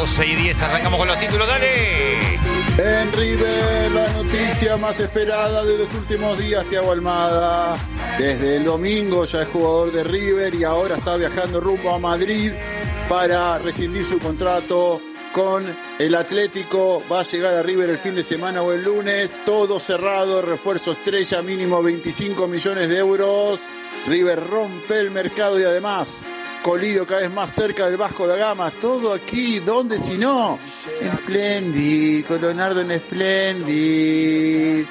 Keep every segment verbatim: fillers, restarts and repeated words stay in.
doce y diez, arrancamos con los títulos, dale. En River, la noticia más esperada de los últimos días, Thiago Almada. Desde el domingo ya es jugador de River y ahora está viajando rumbo a Madrid para rescindir su contrato con el Atlético. Va a llegar a River el fin de semana o el lunes. Todo cerrado, refuerzo estrella, mínimo veinticinco millones de euros. River rompe el mercado y además Colidio cada vez más cerca del Vasco da Gama. Todo aquí, ¿dónde si no? En Splendid, con Leonardo en Splendid.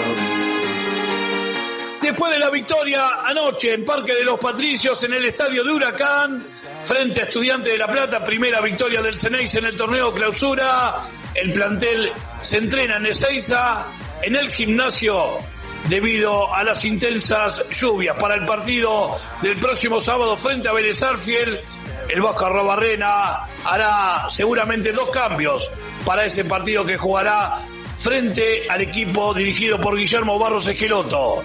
Después de la victoria anoche en Parque de los Patricios en el estadio de Huracán, frente a Estudiantes de La Plata, primera victoria del Ceneice en el torneo clausura, el plantel se entrena en Ezeiza, en el gimnasio, debido a las intensas lluvias. Para el partido del próximo sábado frente a Vélez Sarsfield, el Vasco Arrobarrena hará seguramente dos cambios para ese partido que jugará frente al equipo dirigido por Guillermo Barros Esqueloto.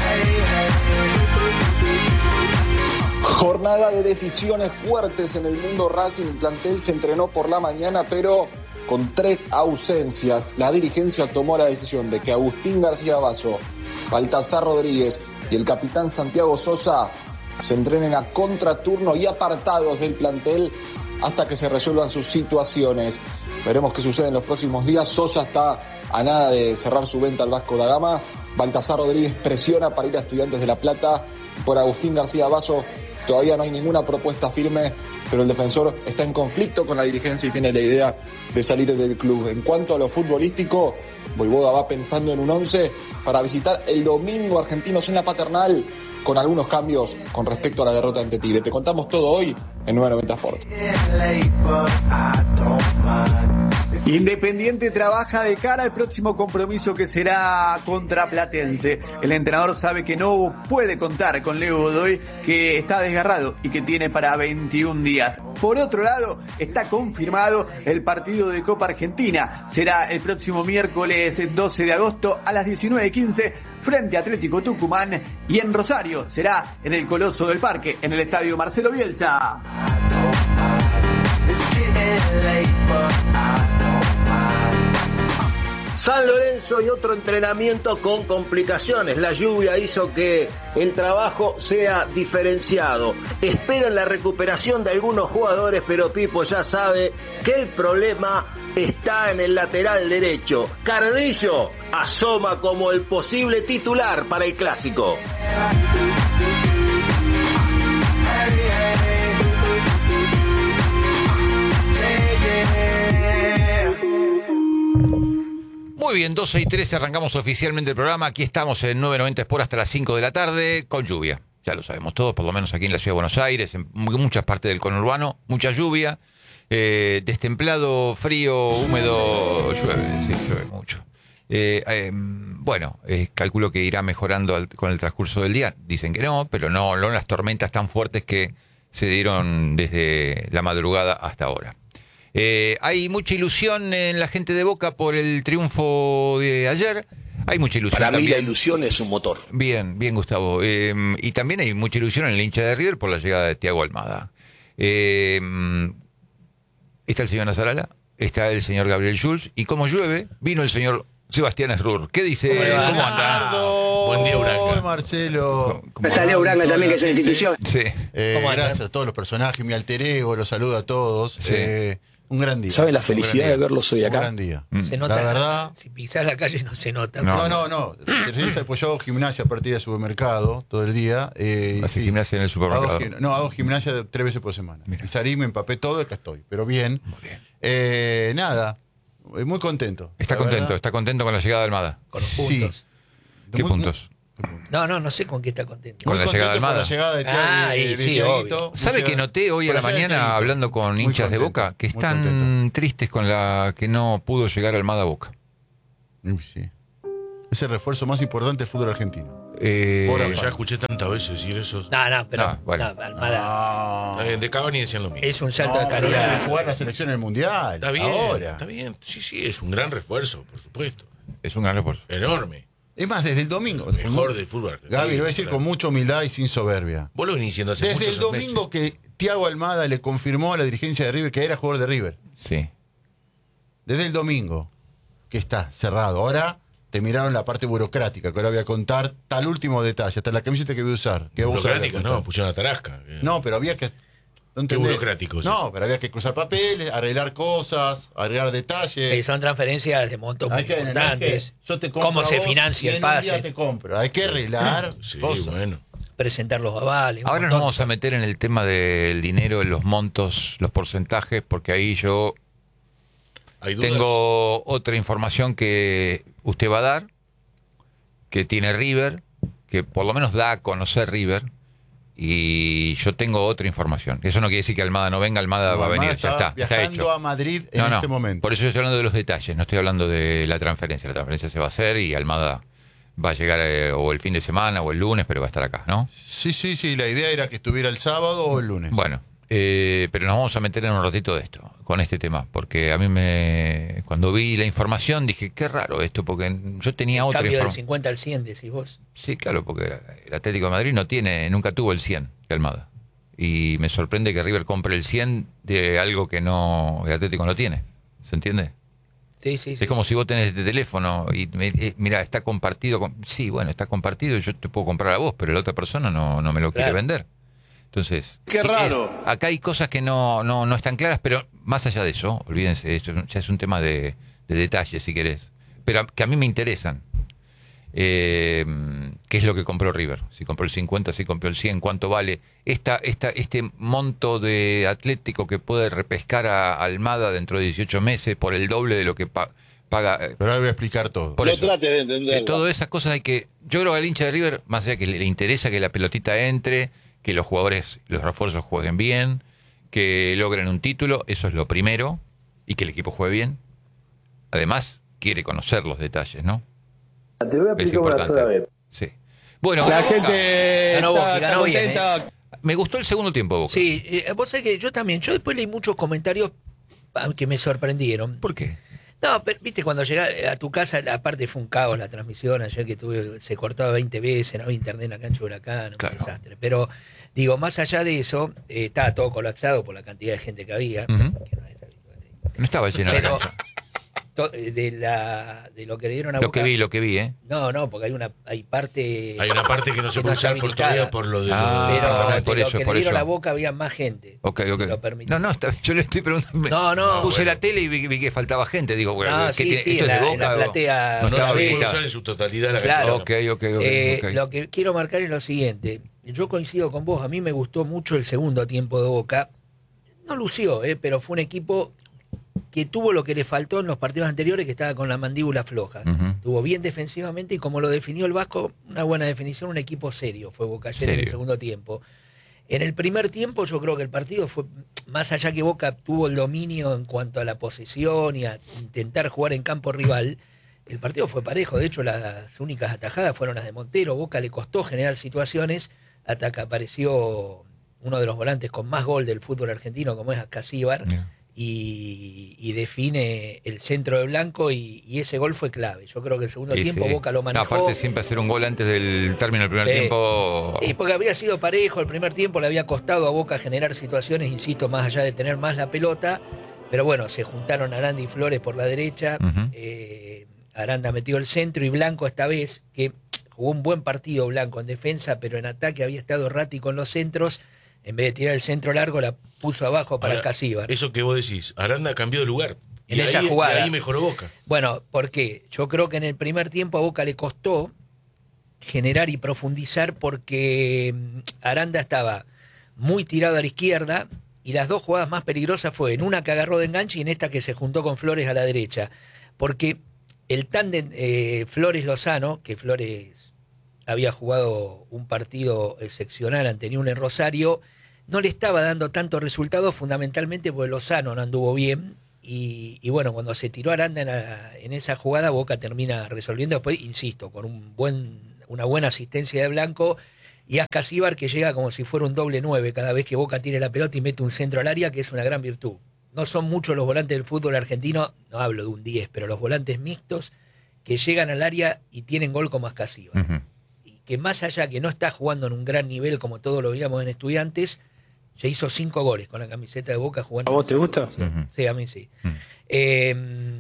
Jornada de decisiones fuertes en el mundo Racing. El plantel se entrenó por la mañana, pero con tres ausencias. La dirigencia tomó la decisión de que Agustín García Basso, Baltasar Rodríguez y el capitán Santiago Sosa se entrenen a contraturno y apartados del plantel hasta que se resuelvan sus situaciones. Veremos qué sucede en los próximos días. Sosa está a nada de cerrar su venta al Vasco da Gama. Baltasar Rodríguez presiona para ir a Estudiantes de La Plata. Por Agustín García Basso todavía no hay ninguna propuesta firme, pero el defensor está en conflicto con la dirigencia y tiene la idea de salir del club. En cuanto a lo futbolístico, Voivoda va pensando en un once para visitar el domingo Argentinos en la Paternal, con algunos cambios con respecto a la derrota ante Tigre. Te contamos todo hoy en nueve noventa Sport. Independiente trabaja de cara al próximo compromiso que será contra Platense. El entrenador sabe que no puede contar con Leo Godoy, que está desgarrado y que tiene para veintiún días. Por otro lado, está confirmado el partido de Copa Argentina. Será el próximo miércoles doce de agosto a las diecinueve quince frente a Atlético Tucumán, y en Rosario será en el Coloso del Parque, en el estadio Marcelo Bielsa. San Lorenzo y otro entrenamiento con complicaciones. La lluvia hizo que el trabajo sea diferenciado. Esperan la recuperación de algunos jugadores, pero Pipo ya sabe que el problema está en el lateral derecho. Cardillo asoma como el posible titular para el clásico. Muy bien, doce y trece, arrancamos oficialmente el programa. Aquí estamos en nueve noventa Sport hasta las cinco de la tarde, con lluvia. Ya lo sabemos todos, por lo menos aquí en la Ciudad de Buenos Aires, en muchas partes del conurbano, mucha lluvia, eh, destemplado, frío, húmedo, llueve, sí, llueve mucho. Eh, eh, bueno, eh, calculo que irá mejorando al, con el transcurso del día. Dicen que no, pero no, no las tormentas tan fuertes que se dieron desde la madrugada hasta ahora. Eh, hay mucha ilusión en la gente de Boca por el triunfo de ayer. Hay mucha ilusión. Para también. mí la ilusión es un motor. Bien, bien, Gustavo. Eh, y también hay mucha ilusión en el hincha de River por la llegada de Thiago Almada. Eh, está el señor Nazarala, está el señor Gabriel Schulz, y como llueve, vino el señor Sebastián Esrur. ¿Qué dice? ¿Cómo, ¿Cómo anda? Buen día, Uranga. Marcelo. ¿Cómo está Leo Uranga también, que es una institución. Sí. Eh, gracias a todos los personajes, mi alter ego, los saludo a todos. Sí. Eh, un gran día. ¿Saben la felicidad de verlos hoy acá? Un gran día. Mm. Se nota, la verdad. Si pisás la calle no se nota. No, no, no. Pues yo hago gimnasia a partir del supermercado todo el día. Eh, ¿Hace sí. gimnasia en el supermercado? Hago, no, hago gimnasia tres veces por semana. Mira. Y salí, me empapé todo, acá estoy. Pero bien. Muy bien. Eh, nada, muy contento. Está la contento, verdad. está contento con la llegada de Almada. Con los Sí. puntos. ¿Qué Muy- puntos? No, no, no sé con qué está contento. Con Muy la llegada de contento Almada. con la llegada de, Tia- Ah, de- y de sí, Tiaguito. obvio. Muy ¿Sabe que llegada- noté hoy a con la llegada de mañana Tiaguito? hablando con Muy hinchas de contento, Boca que muy están contento. tristes con la que no pudo llegar Almada a Boca? Mm, Sí. Es el refuerzo más importante del fútbol argentino. Eh, Ahora, Ya escuché tantas veces decir eso. No, no, pero No, bueno. no, Almada Eh, De Cavani decían lo mismo. es un salto No, de pero calidad. debe jugar la selección en el mundial. Está bien, Ahora. está bien. Sí, sí, es un gran refuerzo, por supuesto. es un gran refuerzo. Enorme. Es más, desde el domingo. Mejor del fútbol argentino. Gaby, lo voy a decir con mucha humildad y sin soberbia. Vos lo venís diciendo hace Desde muchos el domingo meses. que Thiago Almada le confirmó a la dirigencia de River que era jugador de River. Sí. desde el domingo, que está cerrado. Ahora te miraron la parte burocrática, que ahora voy a contar tal último detalle, hasta la camiseta que voy a usar. Que vos Burocrática, sabés, no, pusieron la tarasca. No, pero había que... ¿no Qué burocrático. Sí. No, pero había que cruzar papeles, arreglar cosas, arreglar detalles. Eh, son transferencias de montos muy Hay que, importantes. que yo te compro ¿Cómo a se vos financia y el en un pase? día te compro. Hay que arreglar Sí, cosas. bueno. Presentar los avales. un Ahora nos montón vamos de a meter en el tema del dinero, en los montos, los porcentajes, porque ahí yo Hay dudas. tengo otra información que usted va a dar, que tiene River, que por lo menos da a conocer River, y yo tengo otra información. Eso no quiere decir que Almada no venga, Almada No, va a Almada venir, ya está está, está viajando hecho. a Madrid en No, no, este momento. por eso yo estoy hablando de los detalles, no estoy hablando de la transferencia. La transferencia se va a hacer y Almada va a llegar eh, o el fin de semana o el lunes, pero va a estar acá, ¿no? Sí, sí, sí, la idea era que estuviera el sábado o el lunes. Bueno, eh, pero nos vamos a meter en un ratito de esto, con este tema, porque a mí me... Cuando vi la información dije, qué raro esto, porque yo tenía otra cambio del información. cincuenta al cien, decís vos. Sí, claro, porque el Atlético de Madrid no tiene, nunca tuvo el cien de Almada. Y me sorprende que River compre el cien de algo que no el Atlético no tiene. ¿Se entiende? Sí, sí, sí. Es como si vos tenés este teléfono y me, eh, mira, está compartido. Con, sí, bueno, está compartido y yo te puedo comprar a vos, pero la otra persona no, no me lo quiere Claro. vender. Entonces, Qué raro. eh, acá hay cosas que no, no, no están claras, pero más allá de eso, olvídense, esto ya es un tema de, de detalles, si querés, pero que a mí me interesan. Eh, ¿Qué es lo que compró River? Si compró el cincuenta, si compró el cien, ¿cuánto vale? Esta, esta, este monto de Atlético que puede repescar a Almada dentro de dieciocho meses por el doble de lo que pa- paga. eh, Pero ahora voy a explicar todo. Por No eso. trates de entenderlo. Eh, todas esas cosas hay que... Yo creo que al hincha de River, más allá que le, le interesa que la pelotita entre, que los jugadores, los refuerzos jueguen bien, que logren un título, eso es lo primero, y que el equipo juegue bien. Además, quiere conocer los detalles, ¿no? Te voy a Es explicar una importante. sola vez. Sí. Bueno, La Boca. gente Ganó Boca, está, ganó está bien, contenta. Me gustó el segundo tiempo, Boca. Sí, eh, vos sabés que yo también, yo después leí muchos comentarios ah, que me sorprendieron. ¿Por qué? No, pero viste, cuando llegás a tu casa, aparte fue un caos la transmisión, ayer que tuve, se cortaba veinte veces, no había internet en la cancha de Huracán, un Claro. desastre. Pero, digo, más allá de eso, eh, estaba todo colapsado por la cantidad de gente que había. Ujú. que no es habitual. No estaba llena la Pero, cancha. to- de, la, de lo que le dieron a Lo Boca. que vi, lo que vi, ¿eh? No, no, porque hay una hay parte... Hay una parte que no se que puede está usar por habilitada. todavía por lo de... Ah, Pero Ah, de por lo eso, que por le dieron eso. a Boca había más gente. Ok, ok. Lo permitió. No, no, está- yo le estoy preguntando. No, no. Puse bueno. la tele y vi, vi que faltaba gente. Digo, bueno, No, ¿qué sí, tiene- sí, ¿esto en es de la- Boca? en la o- platea no No estaba se puede habilitado. usar en su totalidad la Claro. cancha. Ok, ok, ok. Eh, ok. Lo que quiero marcar es lo siguiente. Yo coincido con vos. A mí me gustó mucho el segundo tiempo de Boca. No lució, eh, pero fue un equipo que tuvo lo que le faltó en los partidos anteriores, que estaba con la mandíbula floja. Ujú. Estuvo bien defensivamente y como lo definió el Vasco, una buena definición, un equipo serio fue Boca ayer en el Serio. segundo tiempo. En el primer tiempo yo creo que el partido fue, más allá que Boca tuvo el dominio en cuanto a la posesión y a intentar jugar en campo rival, el partido fue parejo. De hecho, las únicas atajadas fueron las de Montero. Boca le costó generar situaciones hasta que apareció uno de los volantes con más gol del fútbol argentino, como es Casíbar, Mira. y, y define el centro de Blanco, y, y ese gol fue clave. Yo creo que el segundo Sí, tiempo sí. Boca lo No, manejó. aparte siempre hacer un gol antes del término del primer Sí. tiempo. Sí, porque había sido parejo el primer tiempo, le había costado a Boca generar situaciones, insisto, más allá de tener más la pelota, pero bueno, se juntaron Aranda y Flores por la derecha, Ujú. eh, Aranda metió el centro y Blanco esta vez, que jugó un buen partido Blanco en defensa, pero en ataque había estado errático en los centros, en vez de tirar el centro largo la puso abajo para Ahora, Casíbar. Eso que vos decís, Aranda cambió de lugar. En Y esa ahí, jugada. y ahí mejoró Boca. Bueno, porque yo creo que en el primer tiempo a Boca le costó generar y profundizar porque mm, Aranda estaba muy tirado a la izquierda y las dos jugadas más peligrosas fue en una que agarró de enganche y en esta que se juntó con Flores a la derecha. Porque el tándem eh, Flores-Lozano, que Flores había jugado un partido excepcional ante Newell's en Rosario, no le estaba dando tantos resultados, fundamentalmente porque Lozano no anduvo bien. Y, y bueno, cuando se tiró Aranda en, la- en esa jugada, Boca termina resolviendo después, insisto, con un buen, una buena asistencia de Blanco y Ascasíbar, que llega como si fuera un doble nueve cada vez que Boca tiene la pelota y mete un centro al área, que es una gran virtud. No son muchos los volantes del fútbol argentino, no hablo de un diez, pero los volantes mixtos que llegan al área y tienen gol como Ascasíbar. Ujú. Y que más allá que no está jugando en un gran nivel como todos lo veíamos en Estudiantes, Ya hizo cinco goles con la camiseta de Boca jugando. ¿A vos te gusta? Sí, uh-huh. sí a mí sí. Uh-huh. Eh,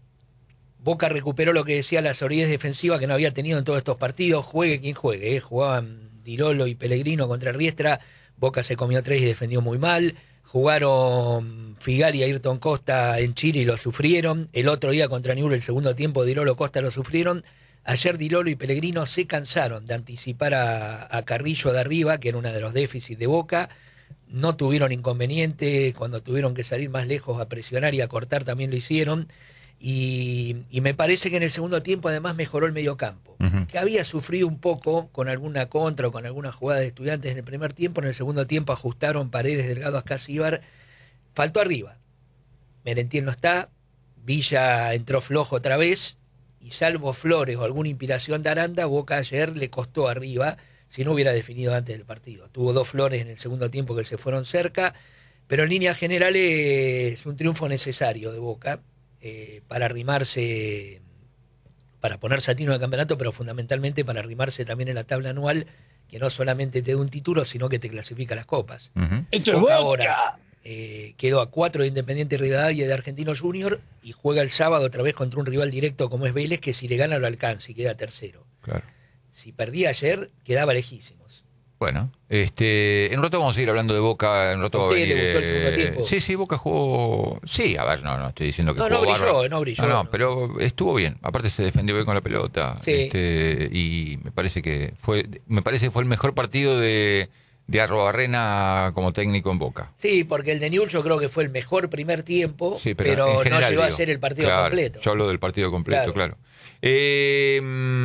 Boca recuperó lo que decía la solidez defensiva que no había tenido en todos estos partidos. Juegue quien juegue. ¿eh? Jugaban Di Lolo y Pellegrino contra Riestra. Boca se comió tres y defendió muy mal. Jugaron Figal y Ayrton Costa en Chile y lo sufrieron. El otro día contra Newell's, el segundo tiempo, Di Lolo Costa lo sufrieron. Ayer Di Lolo y Pellegrino se cansaron de anticipar a, a Carrillo de arriba, que era uno de los déficits de Boca. No tuvieron inconveniente. Cuando tuvieron que salir más lejos a presionar y a cortar también lo hicieron. Y, y me parece que en el segundo tiempo además mejoró el mediocampo, uh-huh. que había sufrido un poco con alguna contra o con alguna jugada de Estudiantes en el primer tiempo. En el segundo tiempo ajustaron Paredes, Delgado, Ascasíbar. Faltó arriba. Merentiel no está, Villa entró flojo otra vez, y salvo Flores o alguna inspiración de Aranda, Boca ayer le costó arriba, si no hubiera definido antes del partido. Tuvo dos Flores en el segundo tiempo que se fueron cerca, pero en líneas generales es un triunfo necesario de Boca. Eh, para arrimarse, para ponerse a tiro en el campeonato, pero fundamentalmente para arrimarse también en la tabla anual, que no solamente te da un título, sino que te clasifica las copas. Uh-huh. Esto es Boca Boca. Ahora eh, quedó a cuatro de Independiente Rivadavia y de Argentinos Junior, y juega el sábado otra vez contra un rival directo como es Vélez, que si le gana lo alcanza y queda tercero. Claro. Si perdía ayer, quedaba lejísimos. Bueno, este, en un rato vamos a seguir hablando de Boca. En un rato va a venir, ¿Usted le gustó el segundo eh, tiempo? Sí, sí, Boca jugó. Sí, a ver, no, no estoy diciendo que No, jugó no brilló, bárbaro. no brilló. No, no, no. pero estuvo bien. Aparte se defendió bien con la pelota. Sí. Este, y me parece que fue, me parece que fue el mejor partido de, de Arrobarrena como técnico en Boca. Sí, porque el de Newell's yo creo que fue el mejor primer tiempo, Sí, pero, pero en general, no llegó digo, a ser el partido claro, completo. Yo hablo del partido completo, claro. Claro. Eh,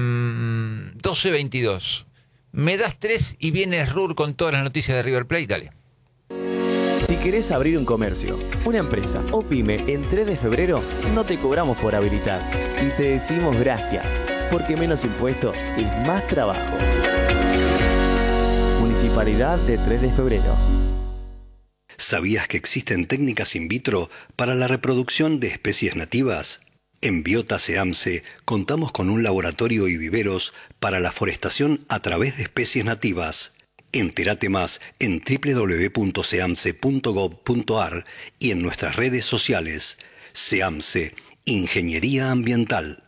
mm, doce veintidós. Me das tres y vienes Rur con todas las noticias de River Plate. Dale. Si querés abrir un comercio, una empresa o pyme en tres de febrero, no te cobramos por habilitar. Y te decimos gracias, porque menos impuestos es más trabajo. Municipalidad de tres de febrero. ¿Sabías que existen técnicas in vitro para la reproducción de especies nativas? En Biota SEAMSE contamos con un laboratorio y viveros para la forestación a través de especies nativas. Entérate más en doble u doble u doble u punto seamse punto gob punto ar y en nuestras redes sociales. SEAMSE, Ingeniería Ambiental.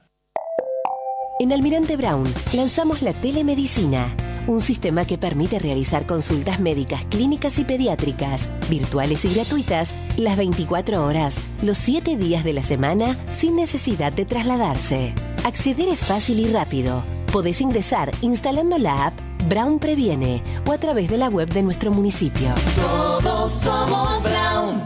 En Almirante Brown lanzamos la telemedicina, un sistema que permite realizar consultas médicas, clínicas y pediátricas, virtuales y gratuitas, las veinticuatro horas, los siete días de la semana, sin necesidad de trasladarse. Acceder es fácil y rápido. Podés ingresar instalando la app Brown Previene o a través de la web de nuestro municipio. Todos somos Brown.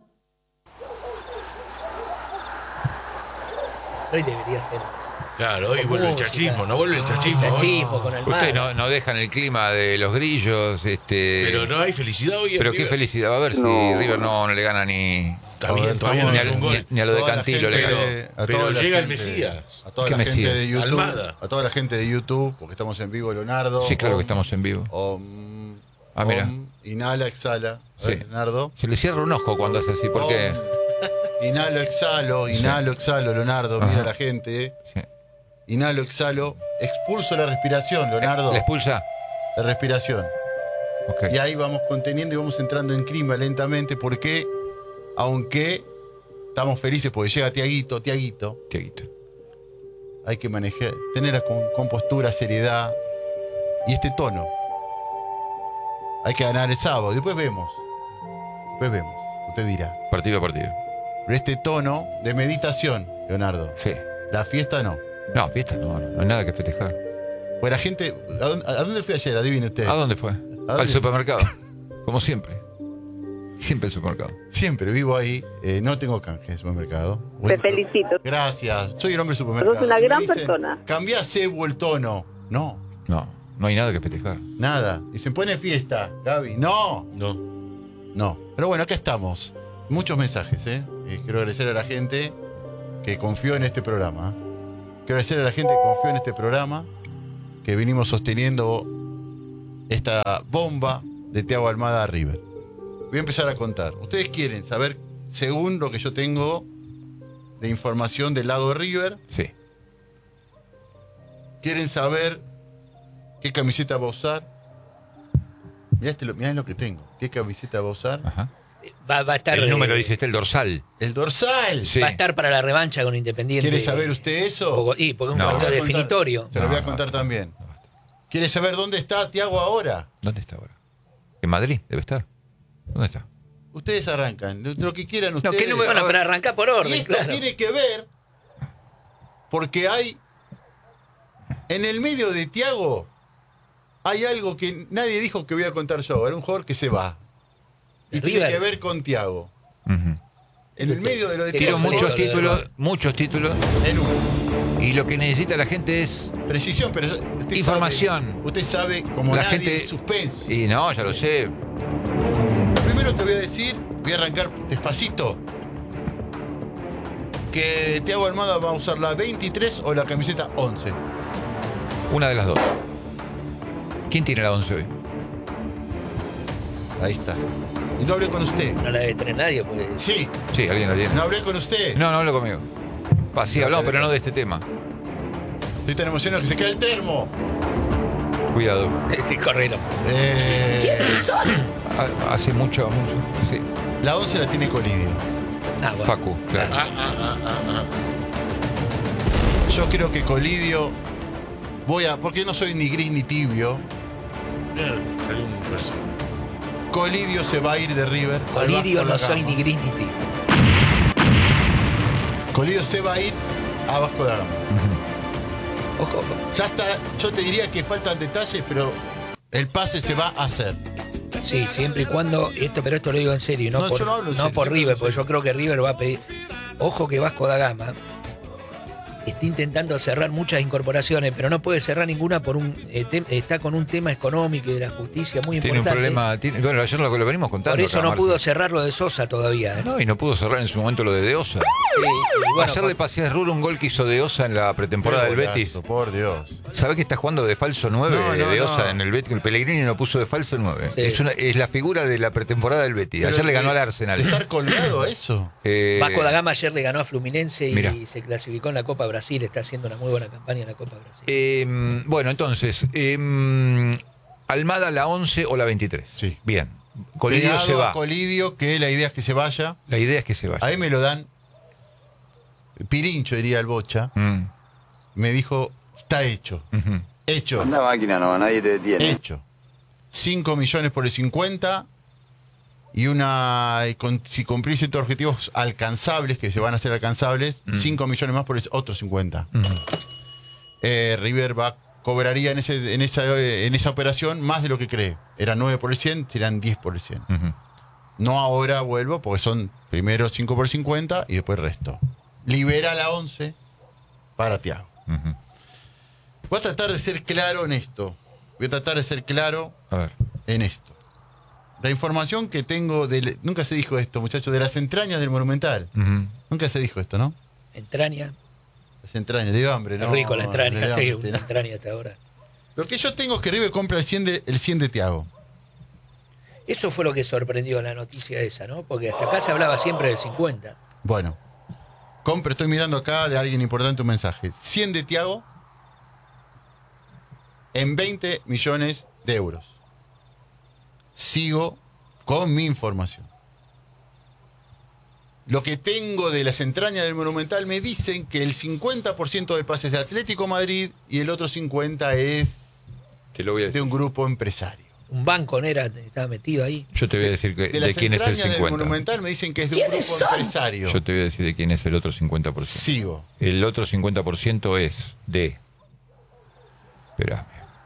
Hoy debería ser. Claro, hoy vuelve el chachismo, no vuelve el chachismo. Chachismo con el Ustedes no, no dejan el clima de los grillos. Este... Pero no hay felicidad hoy en Pero River. qué felicidad. Va a ver No. si River no, no le gana ni, Está bien, todavía no ni, es un a, gol. ni, ni a lo de Toda la Cantillo le gente gana. de- a Pero toda la llega el gente- Mesías. A toda ¿Qué la gente Mesías? de YouTube. Almada. A toda la gente de YouTube, porque estamos en vivo, Leonardo. Sí, claro Om, que estamos en vivo. Om, Ah, mira. Om, inhala, exhala. A ver, Sí. Leonardo. Se le cierra un ojo cuando hace así. ¿Por qué? Om, inhalo, exhalo, inhalo, exhalo, Leonardo. Ajá. Mira la gente. eh. Sí. Inhalo, exhalo. Expulso la respiración, Leonardo. ¿Le expulsa? La respiración. Ok. Y ahí vamos conteniendo y vamos entrando en clima lentamente porque, aunque estamos felices porque llega Tiaguito, Tiaguito, Tiaguito. hay que manejar, tener la con- compostura, seriedad y este tono. Hay que ganar el sábado, después vemos. Después vemos, usted dirá. Partido a partido. Pero este tono de meditación, Leonardo, Sí. la fiesta no. No, fiesta no, no, no hay nada que festejar. Pues la gente, ¿a dónde, a dónde fui ayer? Adivine usted. ¿A dónde fue? dónde? Al supermercado. Como siempre. Siempre al supermercado. Siempre vivo ahí, eh, no tengo canje en supermercado. Te felicito. Gracias, soy el hombre supermercado. Sos una Y me gran dicen, persona. Cambia a cebo el tono. No, No, no hay nada que festejar. nada. Y se pone fiesta, Gaby. No, No. no. Pero bueno, acá estamos. Muchos mensajes, ¿eh? Eh, Quiero agradecer a la gente que confió en este programa. Quiero agradecer a la gente que confió en este programa, que vinimos sosteniendo esta bomba de Thiago Almada a River. Voy a empezar a contar. Ustedes quieren saber, según lo que yo tengo de información del lado de River, Sí. quieren saber qué camiseta va a usar, Mirá, este lo, mirá lo que tengo. ¿Qué camiseta va a usar? Ajá. Va, va a estar. El número eh, dice, está el dorsal. El dorsal. Sí. Va a estar para la revancha con Independiente. ¿Quiere saber usted eso? Poco- y porque es un No. partido Se lo voy a contar- definitorio. Se lo voy a No, contar no, también. ¿Quiere saber dónde está Tiago ahora? ¿Dónde está ahora? En Madrid, debe estar. ¿Dónde está? Ustedes arrancan, lo, lo que quieran ustedes. ¿qué número? Bueno, para arrancar por Y orden, esto claro. tiene que ver porque hay en el medio de Tiago hay algo que nadie dijo que voy a contar yo. Era un jugador que se va. Y ¿De tiene River? que ver con Tiago. Ujú. En el medio de lo de Quiero Tiago. muchos lo de títulos, River. muchos títulos. En uno. Y lo que necesita la gente es Precisión, pero usted información. sabe- usted sabe, como La nadie, gente- suspenso. Y no, ya lo sé. Lo primero que voy a decir, voy a arrancar despacito. Que Thiago Almada va a usar la veintitrés o la camiseta once. Una de las dos. ¿Quién tiene la once hoy? Ahí está. Y no hablé con usted. No la debe tener nadie, pues. Sí, Sí, alguien la tiene. no hablé con usted. No, no hablo conmigo. Pa, sí, hablamos, pero no de este tema. Estoy tan emocionado que se cae el termo. Cuidado. Sí, correlo. Eh, Ha- Hace mucho, mucho. Sí. la once la tiene Colidio. Ah, bueno. Facu, claro. Ah, ah, ah, ah, Yo creo que Colidio. Voy a. Porque no soy ni gris ni tibio. ah. Mira, salió un verso. Colidio se va a ir de River. al Colidio Vasco no da soy Gama. ni gris ni tibio. Colidio se va a ir a Vasco da Gama. Ojo, Ya está. Yo te diría que faltan detalles, pero el pase se va a hacer. sí, siempre y cuando. Esto, pero esto lo digo en serio, no, No, por, yo no hablo en no serio, por yo hablo River, en porque serio. yo creo que River va a pedir. Ojo que Vasco da Gama está intentando cerrar muchas incorporaciones, pero no puede cerrar ninguna por un. eh, tem- está con un tema económico y de la justicia muy Tiene un importante. problema. Tiene, bueno, ayer lo, lo venimos contando. Por eso acá, no Marce. pudo cerrar lo de Sosa todavía. ¿eh? No, y no pudo cerrar en su momento lo de Deosa. Sí, y bueno, Ayer con- le pasé a Ruro un gol que hizo Deosa en la pretemporada Qué del golazo, Betis. Por Dios. ¿Sabés que está jugando de falso nueve No, no, Deosa no. en el Betis? El Pellegrini lo puso de falso nueve. Sí. Es, una- es la figura de la pretemporada del Betis. Pero Ayer le de- ganó al Arsenal. de estar colgado a eso. Eh, Vasco da Gama ayer le ganó a Fluminense y Mirá. se clasificó en la Copa Brasil. Está haciendo una muy buena campaña en la Copa Brasil. eh, bueno, entonces, eh, Almada la once o la veintitrés. Sí. Bien. Colidio Pegado se a va. Colidio, que la idea es que se vaya. La idea es que se vaya. Ahí me lo dan. Pirincho, diría el Bocha. Mm, Me dijo, está hecho. ujú. Hecho. Anda máquina, no, nadie te detiene. Hecho. cinco millones por el cincuenta. Y una. y con- si cumplís ciertos objetivos alcanzables, que se van a hacer alcanzables, cinco millones más por el otro cincuenta. Eh, River va, cobraría en, ese, en, esa, en esa operación más de lo que cree. Era nueve por el cien, serán diez por el cien. Ujú. No ahora vuelvo, porque son primero cinco por cincuenta y después el resto. Libera la once para Thiago. Ujú. Voy a tratar de ser claro en esto. Voy a tratar de ser claro A ver. en esto. La información que tengo de... Nunca se dijo esto, muchachos, de las entrañas del Monumental. Ujú. Nunca se dijo esto, ¿no? Entraña. Las entrañas, de hambre, ¿no? Es rico la entraña. de Sí, hambre, una ¿no? entraña hasta ahora. Lo que yo tengo es que River compra el cien de, el cien de Thiago. Eso fue lo que sorprendió la noticia esa, ¿no? Porque hasta acá se hablaba siempre del cincuenta. Bueno, compra, estoy mirando acá de alguien importante un mensaje. cien de Thiago en veinte millones de euros. Sigo con mi información. Lo que tengo de las entrañas del Monumental me dicen que el cincuenta por ciento del pase es de Atlético Madrid y el otro cincuenta por ciento es Te lo voy a de decir. un grupo empresario. Un banco no era, estaba metido ahí. Yo te voy a decir que- De de, las quién es el entrañas del cincuenta. Monumental me dicen que es de un grupo empresario. Yo te voy a decir de quién es el otro cincuenta por ciento. Sigo. El otro cincuenta por ciento es de... Espera.